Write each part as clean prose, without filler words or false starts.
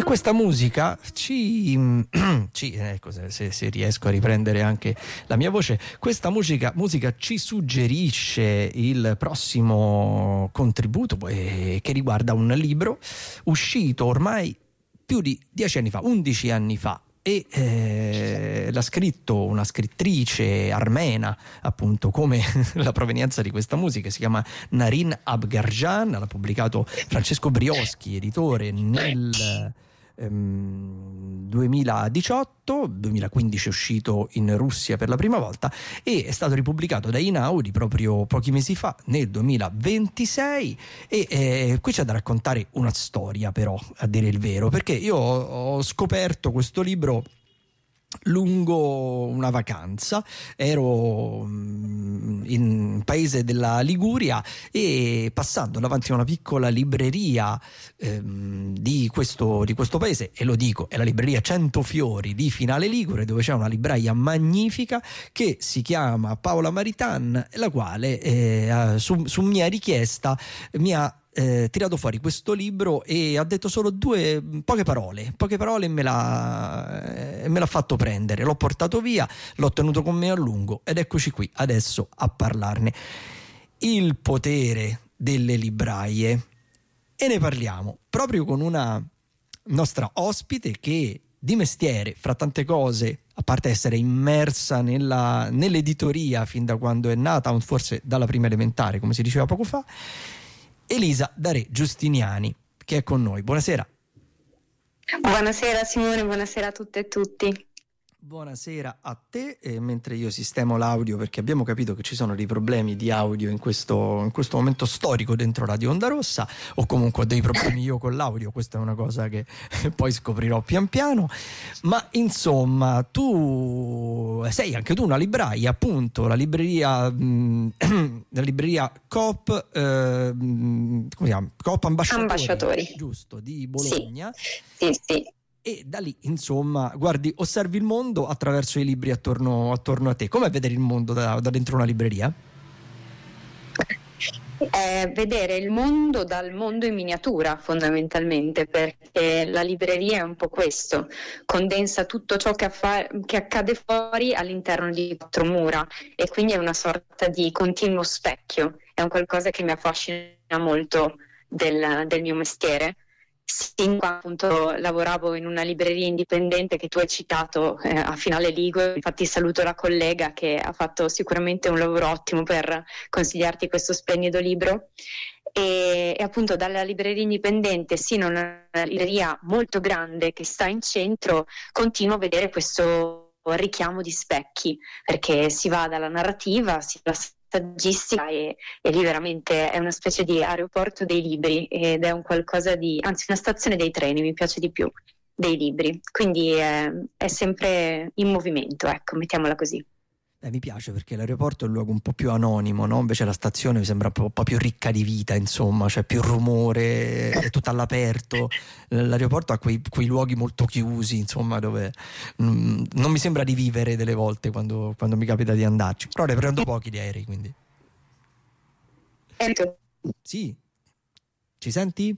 E questa musica ecco, se riesco a riprendere anche la mia voce, questa musica ci suggerisce il prossimo contributo che riguarda un libro uscito ormai più di 10 anni fa, 11 anni fa. E l'ha scritto una scrittrice armena, appunto, come la provenienza di questa musica. Si chiama Narin Abgarjan, l'ha pubblicato Francesco Brioschi, editore, nel 2015 è uscito in Russia per la prima volta e è stato ripubblicato da Einaudi proprio pochi mesi fa, nel 2026. E qui c'è da raccontare una storia, però, a dire il vero, perché io ho scoperto questo libro lungo una vacanza. Ero in paese della Liguria e passando davanti a una piccola libreria di questo paese, e lo dico, è la libreria Centofiori di Finale Ligure, dove c'è una libraia magnifica che si chiama Paola Maritan, la quale su mia richiesta mi ha tirato fuori questo libro e ha detto solo poche parole e me l'ha fatto prendere. L'ho portato via, l'ho tenuto con me a lungo ed eccoci qui adesso a parlarne. Il potere delle libraie, e ne parliamo proprio con una nostra ospite che di mestiere, fra tante cose, a parte essere immersa nell'editoria fin da quando è nata, forse dalla prima elementare, come si diceva poco fa, Elisa Daré Giustiniani, che è con noi. Buonasera. Buonasera Simone, buonasera a tutte e tutti. Buonasera a te, mentre io sistemo l'audio, perché abbiamo capito che ci sono dei problemi di audio in questo momento storico dentro Radio Onda Rossa, o comunque ho dei problemi io con l'audio. Questa è una cosa che poi scoprirò pian piano, ma insomma tu sei anche tu una libraia, appunto, la libreria Coop, come si chiama? Coop Ambasciatori, giusto, di Bologna. Sì. E da lì, insomma, guardi, osservi il mondo attraverso i libri attorno a te. Com'è vedere il mondo da dentro una libreria? Vedere il mondo dal mondo in miniatura, fondamentalmente, perché la libreria è un po' questo, condensa tutto ciò che accade fuori all'interno di 4 mura, e quindi è una sorta di continuo specchio. È un qualcosa che mi affascina molto del mio mestiere. Sì, appunto lavoravo in una libreria indipendente che tu hai citato, a Finale Ligure. Infatti saluto la collega che ha fatto sicuramente un lavoro ottimo per consigliarti questo splendido libro. E appunto dalla libreria indipendente sino a una libreria molto grande che sta in centro, continuo a vedere questo richiamo di specchi, perché si va dalla narrativa, si va saggistica e lì veramente è una specie di aeroporto dei libri, ed è un qualcosa anzi una stazione dei treni, mi piace di più dei libri, quindi è sempre in movimento, ecco, mettiamola così. Mi piace, perché l'aeroporto è un luogo un po' più anonimo, no? Invece la stazione mi sembra un po' più ricca di vita, insomma, c'è più rumore, è tutto all'aperto. L'aeroporto ha quei luoghi molto chiusi, insomma, dove non mi sembra di vivere delle volte quando mi capita di andarci. Però ne prendo pochi di aerei, quindi. Sì. Ci senti?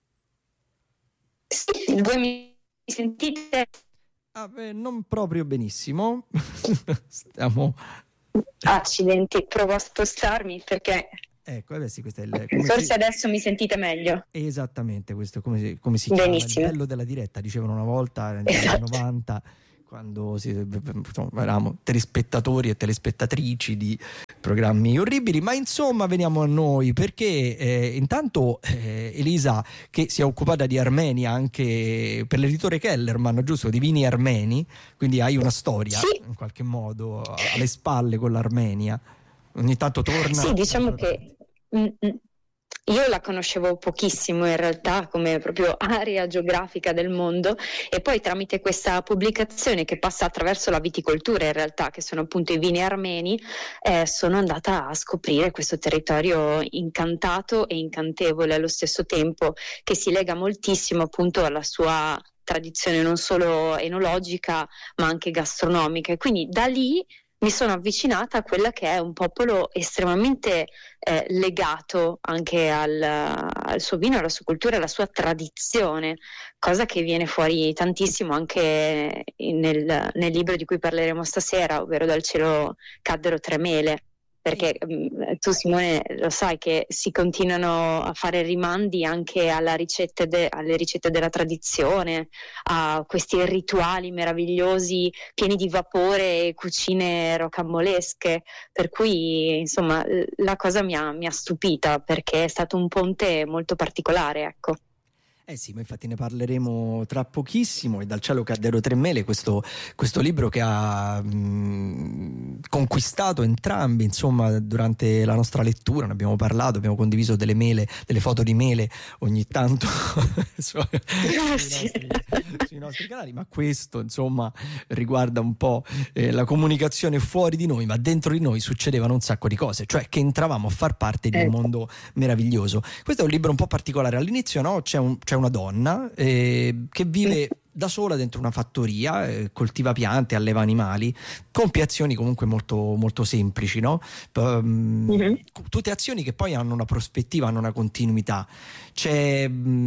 Sì, voi mi sentite? Non proprio benissimo. Stiamo. Accidenti, provo a spostarmi perché. Ecco, sì, questo è forse adesso mi sentite meglio. Esattamente, questo è come si chiama, il bello della diretta, dicevano una volta negli anni 90, quando eravamo telespettatori e telespettatrici di programmi orribili. Ma insomma, veniamo a noi, perché intanto Elisa, che si è occupata di Armenia anche per l'editore Kellerman, giusto, di vini armeni, quindi hai una storia, sì, in qualche modo alle spalle con l'Armenia. Ogni tanto torna. Sì, diciamo che io la conoscevo pochissimo in realtà, come proprio area geografica del mondo, e poi tramite questa pubblicazione che passa attraverso la viticoltura, in realtà, che sono appunto i vini armeni, sono andata a scoprire questo territorio incantato e incantevole allo stesso tempo, che si lega moltissimo appunto alla sua tradizione non solo enologica ma anche gastronomica, e quindi da lì mi sono avvicinata a quella che è un popolo estremamente legato anche al suo vino, alla sua cultura, alla sua tradizione, cosa che viene fuori tantissimo anche nel libro di cui parleremo stasera, ovvero Dal cielo caddero 3 mele. Perché tu, Simone, lo sai che si continuano a fare rimandi anche alle ricette della tradizione, a questi rituali meravigliosi pieni di vapore e cucine rocambolesche, per cui insomma la cosa mi ha stupita, perché è stato un ponte molto particolare, ecco. Eh sì, ma infatti ne parleremo tra pochissimo. E Dal cielo caddero 3 mele, questo libro che ha conquistato entrambi, insomma, durante la nostra lettura. Ne abbiamo parlato, abbiamo condiviso delle foto di mele ogni tanto sui nostri canali, ma questo insomma riguarda un po' la comunicazione fuori di noi, ma dentro di noi succedevano un sacco di cose, cioè che entravamo a far parte di un mondo meraviglioso. Questo è un libro un po' particolare. All'inizio, no, c'è una donna che vive da sola dentro una fattoria, coltiva piante, alleva animali, compie azioni comunque molto, molto semplici, no? Tutte azioni che poi hanno una prospettiva, hanno una continuità. C'è a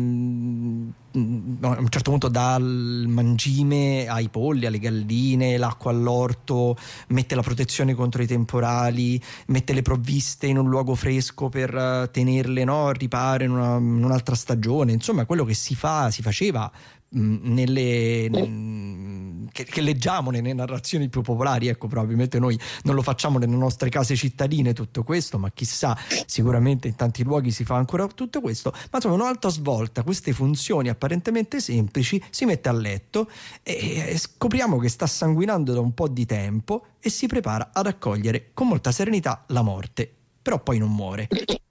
un certo punto dà il mangime ai polli, alle galline, l'acqua all'orto, mette la protezione contro i temporali, mette le provviste in un luogo fresco per tenerle, no, a riparo in un'altra stagione. Insomma, quello che si faceva che leggiamo nelle narrazioni più popolari, ecco. Probabilmente noi non lo facciamo nelle nostre case cittadine tutto questo, ma chissà, sicuramente in tanti luoghi si fa ancora tutto questo. Ma insomma, una volta svolta queste funzioni apparentemente semplici, si mette a letto e scopriamo che sta sanguinando da un po' di tempo e si prepara ad accogliere con molta serenità la morte, però poi non muore.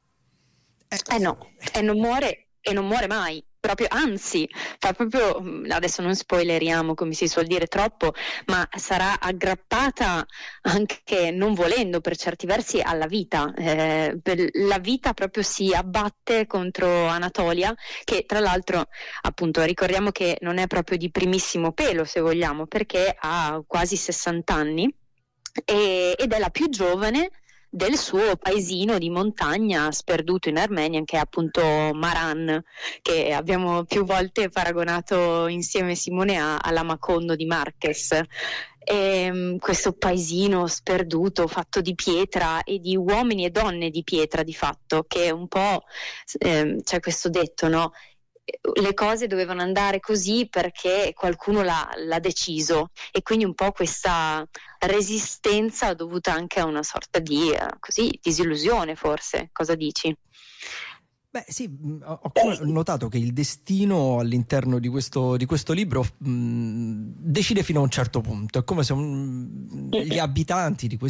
Non muore mai. Proprio, anzi, fa proprio, adesso non spoileriamo come si suol dire troppo, ma sarà aggrappata anche non volendo per certi versi alla vita. La vita proprio si abbatte contro Anatolia, che tra l'altro, appunto, ricordiamo che non è proprio di primissimo pelo, se vogliamo, perché ha quasi 60 anni ed è la più giovane del suo paesino di montagna sperduto in Armenia, che è appunto Maran, che abbiamo più volte paragonato insieme, Simone, alla Macondo di Marquez. Questo paesino sperduto fatto di pietra e di uomini e donne di pietra, di fatto, che un po' c'è questo detto, no? Le cose dovevano andare così perché qualcuno l'ha deciso, e quindi un po' questa resistenza dovuta anche a una sorta di disillusione, forse. Cosa dici? Beh sì, ho notato che il destino all'interno di questo libro decide fino a un certo punto. È come se gli abitanti e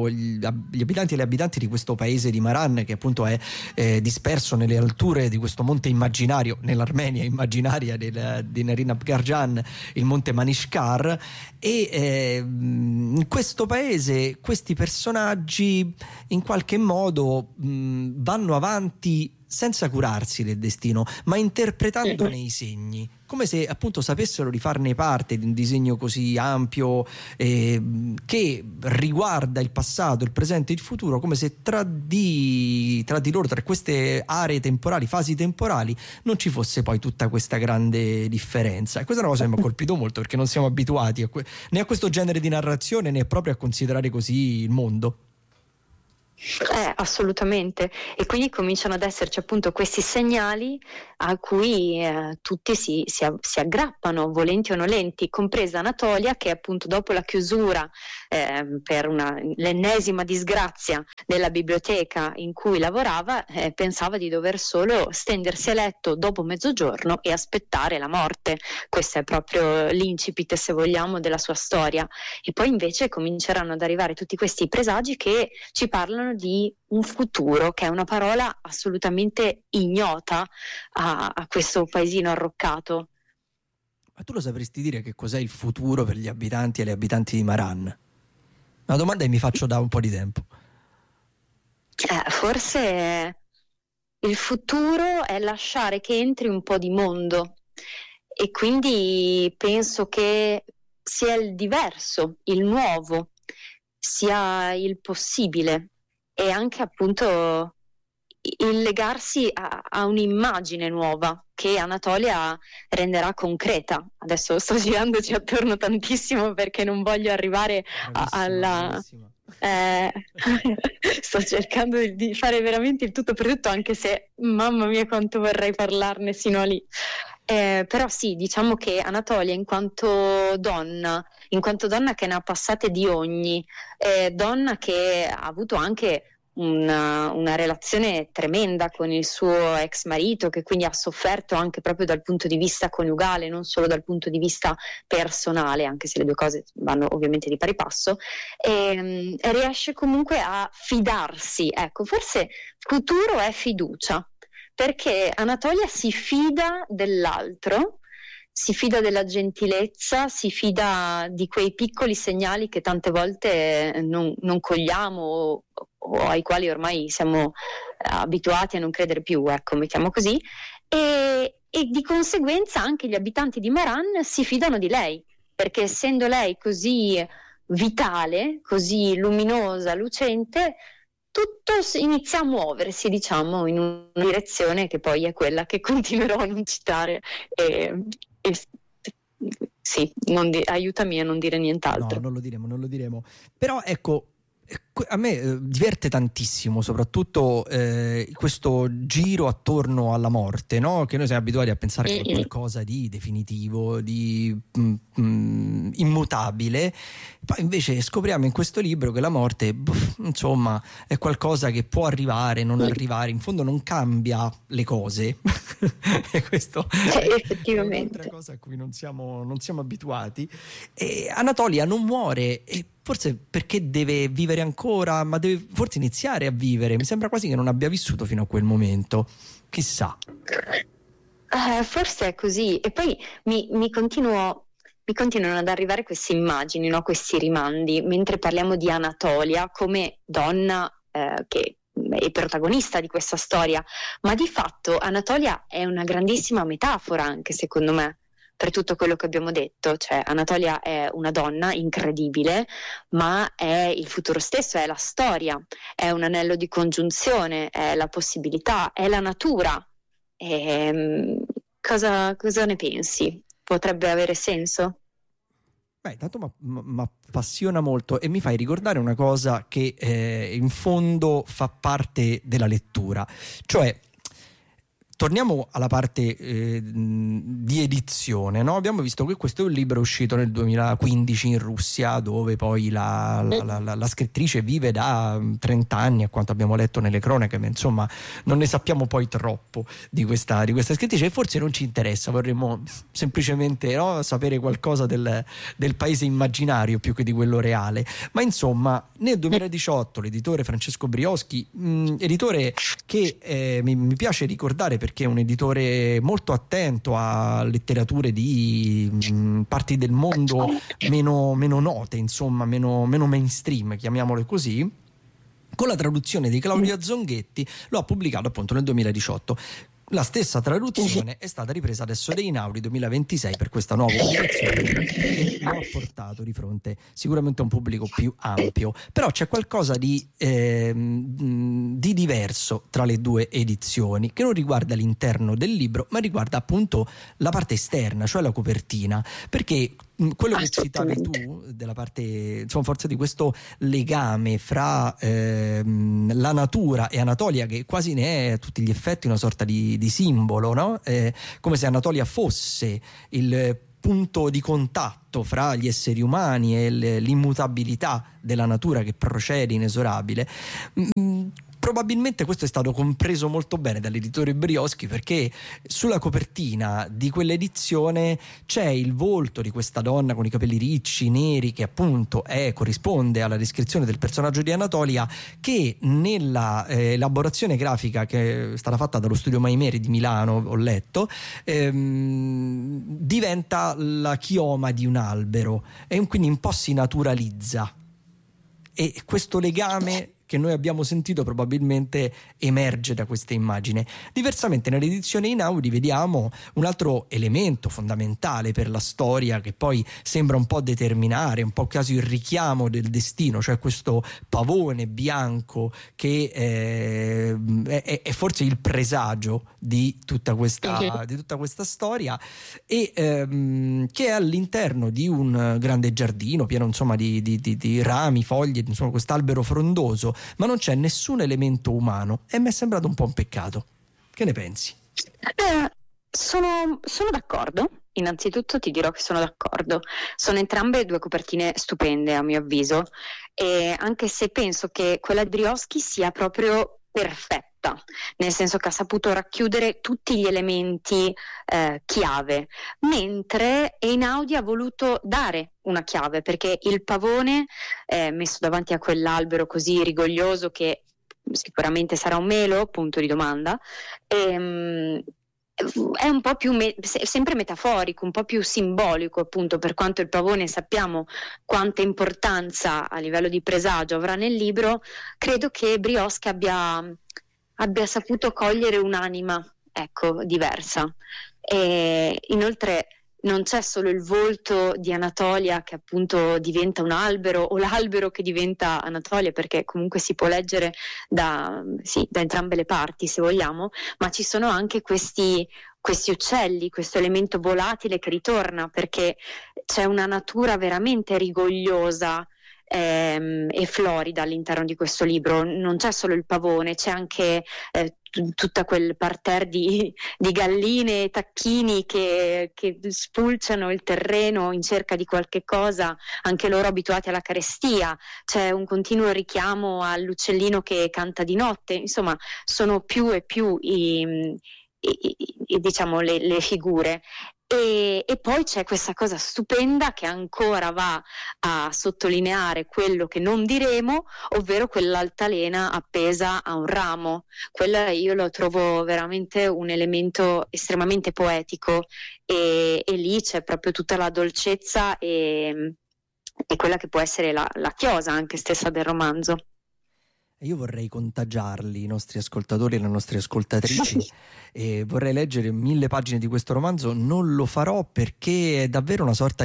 le abitanti di questo paese di Maran, che appunto è disperso nelle alture di questo monte immaginario, nell'Armenia immaginaria di Narin Abgarjan, il monte Manishkar, e in questo paese questi personaggi in qualche modo vanno avanti senza curarsi del destino, ma interpretandone i segni, come se appunto sapessero di farne parte di un disegno così ampio che riguarda il passato, il presente e il futuro, come se tra di loro, tra queste aree temporali, fasi temporali, non ci fosse poi tutta questa grande differenza. E questa è una cosa che mi ha colpito molto, perché non siamo abituati né a questo genere di narrazione, né proprio a considerare così il mondo. Assolutamente, e quindi cominciano ad esserci appunto questi segnali a cui tutti si aggrappano, volenti o nolenti, compresa Anatolia, che appunto dopo la chiusura per l'ennesima disgrazia della biblioteca in cui lavorava, pensava di dover solo stendersi a letto dopo mezzogiorno e aspettare la morte. Questo è proprio l'incipit, se vogliamo, della sua storia. E poi invece cominceranno ad arrivare tutti questi presagi che ci parlano di un futuro, che è una parola assolutamente ignota a questo paesino arroccato. Ma tu lo sapresti dire che cos'è il futuro per gli abitanti e le abitanti di Maran? Una domanda che mi faccio da un po' di tempo. Forse il futuro è lasciare che entri un po' di mondo, e quindi penso che sia il diverso, il nuovo, sia il possibile e anche appunto il legarsi a un'immagine nuova che Anatolia renderà concreta. Adesso sto girandoci attorno tantissimo perché non voglio arrivare alla... sto cercando di fare veramente il tutto per tutto, anche se mamma mia quanto vorrei parlarne sino a lì. Però sì, diciamo che Anatolia in quanto donna che ne ha passate di ogni, donna che ha avuto anche una relazione tremenda con il suo ex marito, che quindi ha sofferto anche proprio dal punto di vista coniugale, non solo dal punto di vista personale, anche se le due cose vanno ovviamente di pari passo, e riesce comunque a fidarsi. Ecco, forse futuro è fiducia, perché Anatolia si fida dell'altro, si fida della gentilezza, si fida di quei piccoli segnali che tante volte non cogliamo o ai quali ormai siamo abituati a non credere più, ecco, mettiamo così, e di conseguenza anche gli abitanti di Meran si fidano di lei, perché essendo lei così vitale, così luminosa, lucente, tutto inizia a muoversi, diciamo, in una direzione che poi è quella che continuerò a non citare sì, aiutami a non dire nient'altro. No, non lo diremo. Però ecco, a me diverte tantissimo soprattutto questo giro attorno alla morte, no? Che noi siamo abituati a pensare che è qualcosa di definitivo, di immutabile. Poi invece scopriamo in questo libro che la morte, insomma, è qualcosa che può arrivare, non arrivare, in fondo non cambia le cose. E questo effettivamente è un'altra cosa a cui non siamo abituati. E Anatolia non muore, e forse perché deve vivere ancora, ma deve forse iniziare a vivere. Mi sembra quasi che non abbia vissuto fino a quel momento. Chissà. Forse è così. E poi mi continuano ad arrivare queste immagini, no? Questi rimandi, mentre parliamo di Anatolia come donna che è protagonista di questa storia, ma di fatto Anatolia è una grandissima metafora anche secondo me per tutto quello che abbiamo detto. Cioè Anatolia è una donna incredibile, ma è il futuro stesso, è la storia, è un anello di congiunzione, è la possibilità, è la natura. Cosa ne pensi? Potrebbe avere senso? Beh, intanto mi appassiona molto e mi fai ricordare una cosa che in fondo fa parte della lettura, cioè torniamo alla parte di edizione, no? Abbiamo visto che questo è un libro uscito nel 2015 in Russia, dove poi la scrittrice vive da 30 anni, a quanto abbiamo letto nelle cronache, ma insomma non ne sappiamo poi troppo di questa scrittrice, e forse non ci interessa, vorremmo semplicemente, no, sapere qualcosa del paese immaginario più che di quello reale. Ma insomma nel 2018 l'editore Francesco Brioschi, editore che mi piace ricordare perché è un editore molto attento a letterature di parti del mondo meno note, insomma meno mainstream, chiamiamole così, con la traduzione di Claudia Zonghetti lo ha pubblicato appunto nel 2018. La stessa traduzione è stata ripresa adesso da Einaudi 2026 per questa nuova pubblicazione che lo ha portato di fronte sicuramente a un pubblico più ampio. Però c'è qualcosa di diverso tra le due edizioni, che non riguarda l'interno del libro, ma riguarda appunto la parte esterna, cioè la copertina, perché quello che citavi tu della parte, insomma, forse di questo legame fra la natura e Anatolia, che quasi ne è a tutti gli effetti una sorta di simbolo, no? Come se Anatolia fosse il punto di contatto fra gli esseri umani e l'immutabilità della natura che procede inesorabile. Probabilmente questo è stato compreso molto bene dall'editore Brioschi, perché sulla copertina di quell'edizione c'è il volto di questa donna con i capelli ricci, neri, che appunto corrisponde alla descrizione del personaggio di Anatolia, che nella elaborazione grafica che è stata fatta dallo studio Maimeri di Milano, ho letto, diventa la chioma di un albero e quindi un po' si naturalizza. E questo legame che noi abbiamo sentito probabilmente emerge da questa immagine. Diversamente nell'edizione Einaudi vediamo un altro elemento fondamentale per la storia, che poi sembra un po' determinare, un po' quasi il richiamo del destino, cioè questo pavone bianco che è forse il presagio di tutta questa storia, e che è all'interno di un grande giardino pieno, insomma, di rami, foglie, insomma quest'albero frondoso, ma non c'è nessun elemento umano, e mi è sembrato un po' un peccato. Che ne pensi? Sono d'accordo. Innanzitutto ti dirò che sono d'accordo. Sono entrambe due copertine stupende, a mio avviso, e anche se penso che quella di Brioschi sia proprio perfetta, nel senso che ha saputo racchiudere tutti gli elementi chiave, mentre Einaudi ha voluto dare una chiave, perché il pavone messo davanti a quell'albero così rigoglioso, che sicuramente sarà un melo, punto di domanda, è un po' più sempre metaforico, un po' più simbolico, appunto, per quanto il pavone sappiamo quanta importanza a livello di presagio avrà nel libro. Credo che Brioschi abbia saputo cogliere un'anima, ecco, diversa. E inoltre non c'è solo il volto di Anatolia che appunto diventa un albero, o l'albero che diventa Anatolia, perché comunque si può leggere da entrambe le parti, se vogliamo, ma ci sono anche questi uccelli, questo elemento volatile che ritorna, perché c'è una natura veramente rigogliosa e florida all'interno di questo libro. Non c'è solo il pavone, c'è anche tutta quel parterre di galline e tacchini che spulciano il terreno in cerca di qualche cosa, anche loro abituati alla carestia. C'è un continuo richiamo all'uccellino che canta di notte. Insomma, sono più e più diciamo le figure. E poi c'è questa cosa stupenda che ancora va a sottolineare quello che non diremo, ovvero quell'altalena appesa a un ramo. Quella io lo trovo veramente un elemento estremamente poetico, e lì c'è proprio tutta la dolcezza e quella che può essere la chiosa anche stessa del romanzo. Io vorrei contagiarli, i nostri ascoltatori e le nostre ascoltatrici, e vorrei leggere 1000 pagine di questo romanzo. Non lo farò perché è davvero una sorta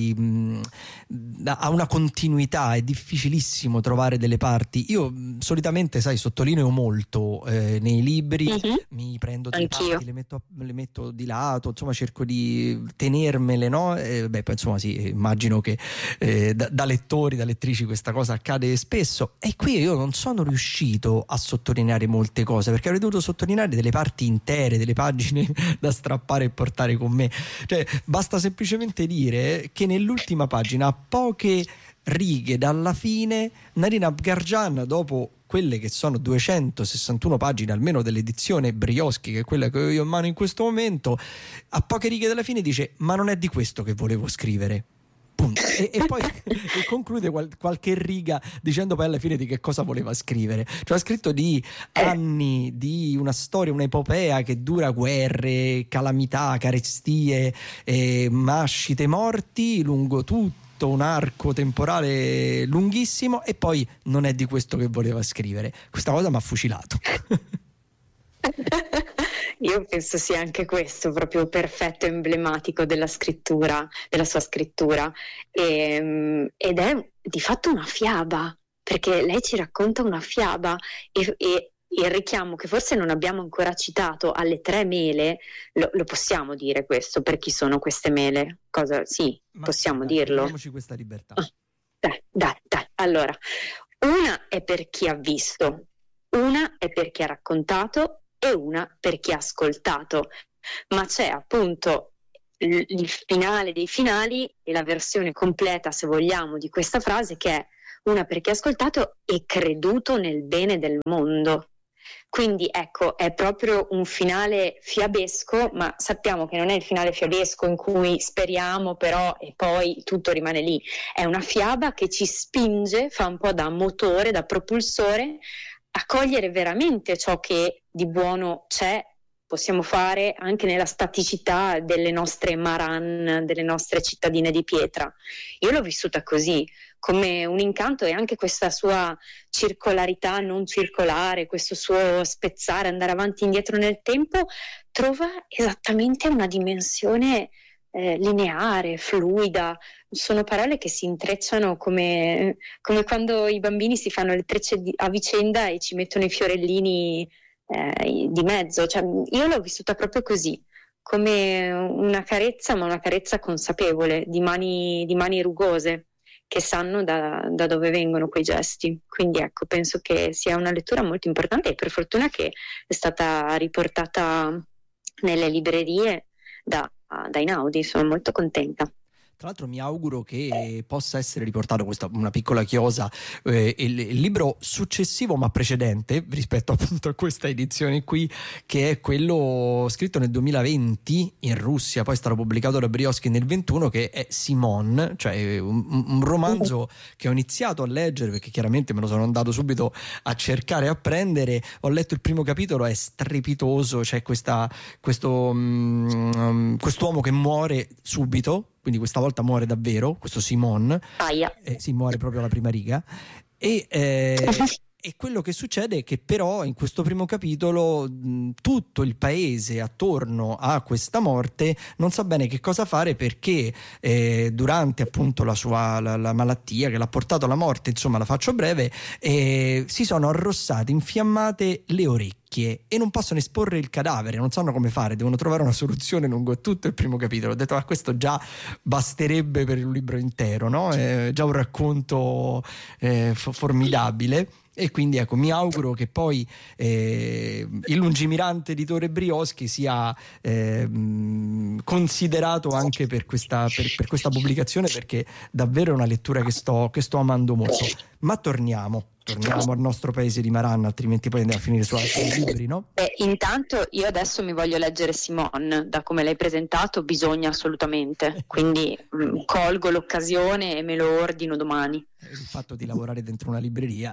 ha una continuità, è difficilissimo trovare delle parti. Io solitamente, sai, sottolineo molto nei libri, mi prendo delle parti, le metto di lato, insomma cerco di tenermele, no? Poi insomma sì, immagino che da lettori, da lettrici questa cosa accade spesso, e qui io non sono riuscito a sottolineare molte cose, perché avrei dovuto sottolineare delle parti intere, delle pagine da strappare e portare con me. Cioè basta semplicemente dire che nell'ultima pagina, a poche righe dalla fine, Narina Abgarjan, dopo quelle che sono 261 pagine almeno dell'edizione Brioschi, che è quella che ho io in mano in questo momento, a poche righe dalla fine dice: ma non è di questo che volevo scrivere. E poi conclude qualche riga dicendo poi alla fine di che cosa voleva scrivere. Cioè ha scritto di anni, di una storia, un'epopea che dura guerre, calamità, carestie, nascite, morti lungo tutto un arco temporale lunghissimo, e poi non è di questo che voleva scrivere. Questa cosa mi ha fucilato. Io penso sia anche questo proprio perfetto, emblematico della scrittura, della sua scrittura, ed è di fatto una fiaba, perché lei ci racconta una fiaba, e il richiamo che forse non abbiamo ancora citato alle 3 mele, lo possiamo dire questo, per chi sono queste mele? Sì, ma possiamo dirlo. Diamoci questa libertà. Dai. Allora, una è per chi ha visto, una è per chi ha raccontato, e una per chi ha ascoltato, ma c'è appunto il finale dei finali e la versione completa, se vogliamo, di questa frase, che è una per chi ha ascoltato e creduto nel bene del mondo. Quindi ecco, è proprio un finale fiabesco, ma sappiamo che non è il finale fiabesco in cui speriamo però e poi tutto rimane lì. È una fiaba che ci spinge, fa un po' da motore, da propulsore, a cogliere veramente ciò che di buono c'è possiamo fare anche nella staticità delle nostre Maran, delle nostre cittadine di pietra. Io l'ho vissuta così, come un incanto, e anche questa sua circolarità non circolare, questo suo spezzare, andare avanti e indietro nel tempo, trova esattamente una dimensione lineare, fluida. Sono parole che si intrecciano come quando i bambini si fanno le trecce a vicenda e ci mettono i fiorellini di mezzo. Cioè, io l'ho vissuta proprio così, come una carezza, ma una carezza consapevole, di mani rugose, che sanno da dove vengono quei gesti. Quindi ecco, penso che sia una lettura molto importante, e per fortuna che è stata riportata nelle librerie da Einaudi. Sono molto contenta. Tra l'altro mi auguro che possa essere riportato, questa una piccola chiosa, il libro successivo ma precedente rispetto appunto a questa edizione qui, che è quello scritto nel 2020 in Russia, poi è stato pubblicato da Brioschi nel 21, che è Simone, cioè un romanzo che ho iniziato a leggere perché chiaramente me lo sono andato subito a cercare e a prendere. Ho letto il primo capitolo, è strepitoso, c'è quest'uomo che muore subito, quindi questa volta muore davvero, questo Simone, si muore proprio alla prima riga, e quello che succede è che però in questo primo capitolo tutto il paese attorno a questa morte non sa bene che cosa fare, perché durante appunto la malattia che l'ha portato alla morte, insomma la faccio breve, si sono arrossate, infiammate le orecchie e non possono esporre il cadavere, non sanno come fare, devono trovare una soluzione lungo tutto il primo capitolo. Ho detto, questo già basterebbe per un libro intero, no? È già un racconto formidabile. E quindi ecco, mi auguro che poi il lungimirante editore Brioschi sia considerato anche per questa pubblicazione, perché davvero è una lettura che sto amando molto. Ma torniamo al nostro paese di Maran, altrimenti poi andiamo a finire su altri libri, no? Intanto io adesso mi voglio leggere Simone, da come l'hai presentato bisogna assolutamente, quindi colgo l'occasione e me lo ordino domani. Il fatto di lavorare dentro una libreria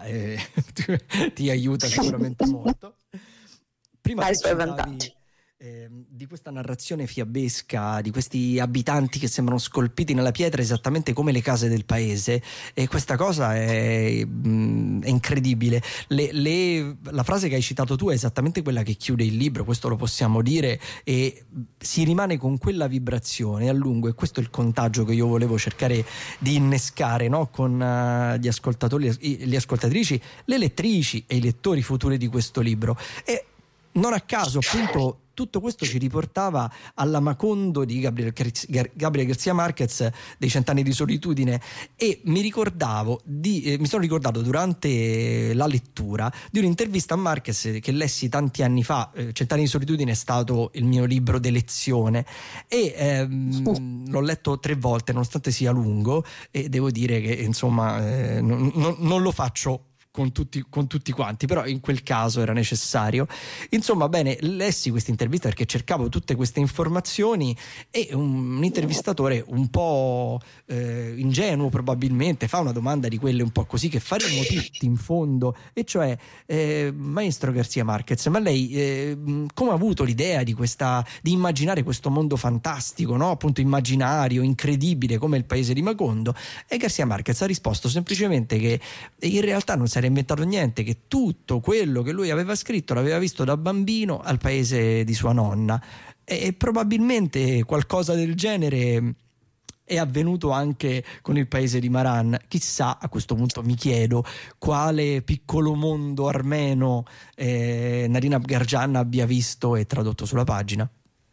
ti aiuta sicuramente molto. Prima ha i suoi vantaggi. Di questa narrazione fiabesca, di questi abitanti che sembrano scolpiti nella pietra esattamente come le case del paese, e questa cosa è incredibile. La frase che hai citato tu è esattamente quella che chiude il libro, questo lo possiamo dire, e si rimane con quella vibrazione a lungo, e questo è il contagio che io volevo cercare di innescare, no? Con gli ascoltatori, le ascoltatrici, le lettrici e i lettori futuri di questo libro. E non a caso appunto tutto questo ci riportava alla Macondo di Gabriel García Márquez, dei 100 anni di solitudine, e mi sono ricordato durante la lettura di un'intervista a Márquez che lessi tanti anni fa. 100 anni di solitudine è stato il mio libro d'elezione, e l'ho letto 3 volte nonostante sia lungo, e devo dire che insomma non lo faccio con tutti quanti, però in quel caso era necessario. Insomma, bene, lessi questa intervista perché cercavo tutte queste informazioni, e un intervistatore un po' ingenuo probabilmente fa una domanda di quelle un po' così che faremo tutti in fondo, e cioè maestro García Márquez, ma lei come ha avuto l'idea di immaginare questo mondo fantastico, no? Appunto immaginario, incredibile come il paese di Macondo? E García Márquez ha risposto semplicemente che in realtà non si era inventato niente, che tutto quello che lui aveva scritto l'aveva visto da bambino al paese di sua nonna, e probabilmente qualcosa del genere è avvenuto anche con il paese di Maran. Chissà, a questo punto mi chiedo quale piccolo mondo armeno Narina Abgargian abbia visto e tradotto sulla pagina.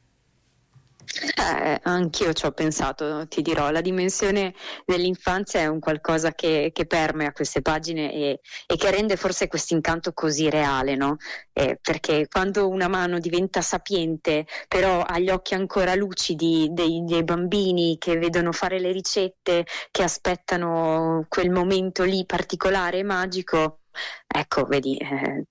Anch'io ci ho pensato, ti dirò, la dimensione dell'infanzia è un qualcosa che permea queste pagine e che rende forse questo incanto così reale, no? Perché quando una mano diventa sapiente, però ha gli occhi ancora lucidi dei bambini che vedono fare le ricette, che aspettano quel momento lì particolare e magico, ecco, vedi,